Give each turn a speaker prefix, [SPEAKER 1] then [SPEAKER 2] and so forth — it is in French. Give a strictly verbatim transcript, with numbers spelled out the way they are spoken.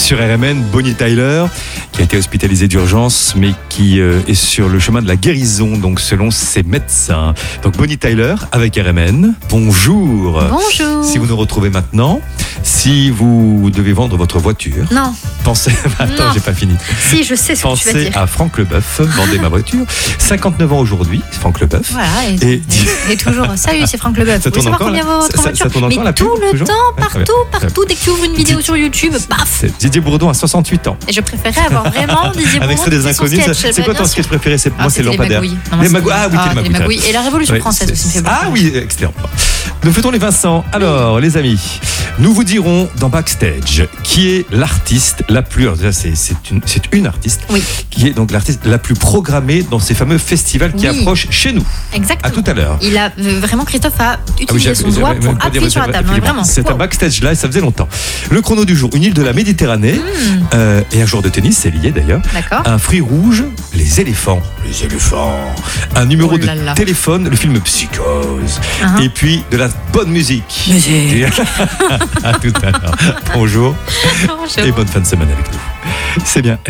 [SPEAKER 1] Sur R M N, Bonnie Tyler, qui a été hospitalisée d'urgence, mais qui euh, est sur le chemin de la guérison, donc selon ses médecins. Donc Bonnie Tyler avec R M N. Bonjour.
[SPEAKER 2] Bonjour.
[SPEAKER 1] Si vous nous retrouvez maintenant, si vous devez vendre votre voiture,
[SPEAKER 2] non.
[SPEAKER 1] Pensez. Attends,
[SPEAKER 2] non.
[SPEAKER 1] j'ai pas fini.
[SPEAKER 2] Si, je sais ce
[SPEAKER 1] Pensez
[SPEAKER 2] que tu vas dire.
[SPEAKER 1] à Franck Leboeuf, vendez ma voiture. cinquante-neuf ans aujourd'hui, Franck Leboeuf.
[SPEAKER 2] Voilà, et,
[SPEAKER 1] Et-
[SPEAKER 2] et, et toujours. Salut, c'est Franck Leboeuf.
[SPEAKER 1] Ça
[SPEAKER 2] Vous voulez
[SPEAKER 1] tourne
[SPEAKER 2] savoir
[SPEAKER 1] encore,
[SPEAKER 2] combien
[SPEAKER 1] là
[SPEAKER 2] vaut votre
[SPEAKER 1] Ça- ça-
[SPEAKER 2] voiture
[SPEAKER 1] ça tourne encore,
[SPEAKER 2] Mais
[SPEAKER 1] la pub,
[SPEAKER 2] tout le
[SPEAKER 1] toujours
[SPEAKER 2] temps,
[SPEAKER 1] Ouais, très bien.
[SPEAKER 2] partout, partout. Dès que tu ouvres une vidéo
[SPEAKER 1] Di-
[SPEAKER 2] sur YouTube, paf.
[SPEAKER 1] C'est Didier Bourdon à soixante-huit ans.
[SPEAKER 2] Et je préférais avoir vraiment Didier
[SPEAKER 1] Avec
[SPEAKER 2] Bourdon
[SPEAKER 1] ceux des
[SPEAKER 2] qui fait son
[SPEAKER 1] inconnus.
[SPEAKER 2] sketch.
[SPEAKER 1] ça- C'est
[SPEAKER 2] Bah,
[SPEAKER 1] quoi
[SPEAKER 2] bien
[SPEAKER 1] ton
[SPEAKER 2] sûr.
[SPEAKER 1] sketch préféré? C'est
[SPEAKER 2] Ah,
[SPEAKER 1] moi, c'est
[SPEAKER 2] c'était les
[SPEAKER 1] Lampadaire.
[SPEAKER 2] magouilles. Non, moi,
[SPEAKER 1] Les
[SPEAKER 2] c'est-
[SPEAKER 1] magouilles. Ah oui,
[SPEAKER 2] Ah,
[SPEAKER 1] t'es le
[SPEAKER 2] les
[SPEAKER 1] magouille.
[SPEAKER 2] magouilles. Et la Révolution
[SPEAKER 1] Ouais,
[SPEAKER 2] française
[SPEAKER 1] c'est-
[SPEAKER 2] aussi me fait
[SPEAKER 1] Ah
[SPEAKER 2] beaucoup.
[SPEAKER 1] oui, excellent. Nous fêtons les Vincent. Alors, les amis, nous vous dirons dans Backstage qui est l'artiste la plus. alors déjà, C'est c'est une, c'est une artiste
[SPEAKER 2] Oui.
[SPEAKER 1] qui est donc l'artiste la plus programmée dans ces fameux festivals qui
[SPEAKER 2] Oui.
[SPEAKER 1] approchent chez nous.
[SPEAKER 2] Exactement.
[SPEAKER 1] À tout à l'heure.
[SPEAKER 2] Il a euh, vraiment, Christophe a
[SPEAKER 1] Ah oui,
[SPEAKER 2] utilisé
[SPEAKER 1] j'avais-
[SPEAKER 2] son doigt
[SPEAKER 1] j'avais
[SPEAKER 2] pour
[SPEAKER 1] même pas
[SPEAKER 2] appuyer
[SPEAKER 1] dit-
[SPEAKER 2] sur la table. Non, mais vraiment.
[SPEAKER 1] C'est un
[SPEAKER 2] Wow.
[SPEAKER 1] backstage là et ça faisait longtemps. Le chrono du jour, une île de la Méditerranée
[SPEAKER 2] Hmm.
[SPEAKER 1] euh, et un jour de tennis, c'est lié d'ailleurs.
[SPEAKER 2] D'accord.
[SPEAKER 1] Un fruit rouge, les éléphants. Les éléphants. Un numéro
[SPEAKER 2] Oh là
[SPEAKER 1] de
[SPEAKER 2] là.
[SPEAKER 1] téléphone, le film Psychose.
[SPEAKER 2] Uh-huh.
[SPEAKER 1] Et puis de la bonne musique.
[SPEAKER 2] Musique.
[SPEAKER 1] À tout à l'heure. Bonjour
[SPEAKER 2] Bonjour.
[SPEAKER 1] et bonne fin de semaine avec nous. C'est bien.